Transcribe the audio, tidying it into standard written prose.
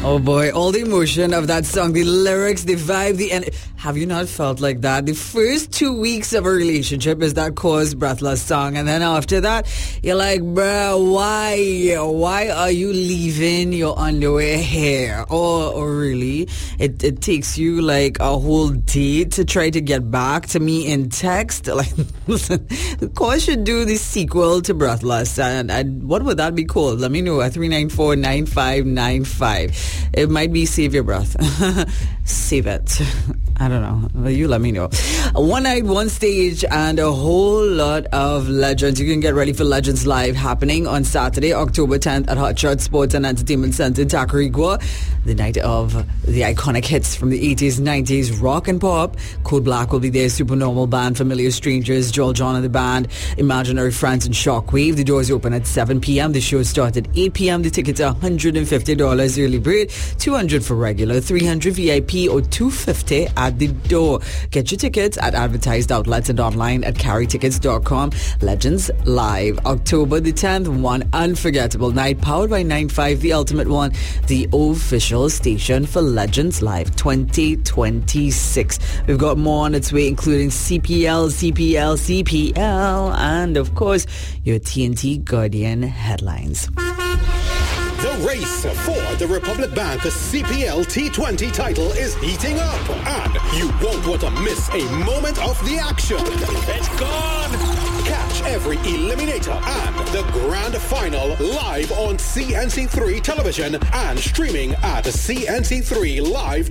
Oh boy, all the emotion of that song, the lyrics, the vibe, have you not felt like that? The first 2 weeks of a relationship is that Cause Breathless song, and then after that, you're like, bruh, why are you leaving your underwear here? Or really, it takes you like a whole day to try to get back to me in text. Like, listen, Cause should do the sequel to Breathless, and what would that be called? Let me know at 394-9595. It might be Save Your Breath. Save it. I don't know. You let me know. One night, one stage, and a whole lot of legends. You can get ready for Legends Live happening on Saturday, October 10th at Hot Shot Sports and Entertainment Center in Tacarigua. The night of the iconic hits from the 80s, 90s, rock and pop. Code Black will be there, Supernormal Band, Familiar Strangers, Joel John and the Band, Imaginary Friends, and Shockwave. The doors open at 7 p.m. The show starts at 8 p.m. The tickets are $150 early bird, $200 for regular, $300 VIP, or $250 at the door. Get your tickets at advertised outlets and online at carrytickets.com. Legends Live, October the 10th, one unforgettable night, powered by 95, the ultimate one, the official station for Legends Live 2026. We've got more on its way, including CPL, and of course, your TNT Guardian headlines. The race for the Republic Bank CPL T20 title is heating up, and you won't want to miss a moment of the action. It's gone! Catch every eliminator and the grand final live on CNC3 television and streaming at cnc3live.tv.